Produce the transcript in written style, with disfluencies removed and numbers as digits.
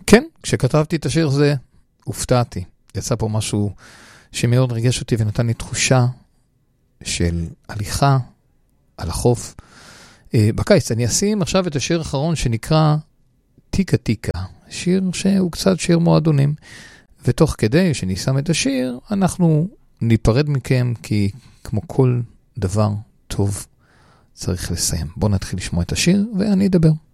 כן, כשכתבתי את השיר הזה, הופתעתי. יצא פה משהו שמאוד ריגש אותי ונתן לי תחושה של הליכה על החוף. בקיץ, אני אשים עכשיו את השיר האחרון שנקרא טיקה טיקה. שיר שהוא קצת שיר מועדונים. ותוך כדי שאני שם את השיר, אנחנו ניפרד מכם, כי כמו כל דבר טוב צריך לסיים. בואו נתחיל לשמוע את השיר ואני אדבר.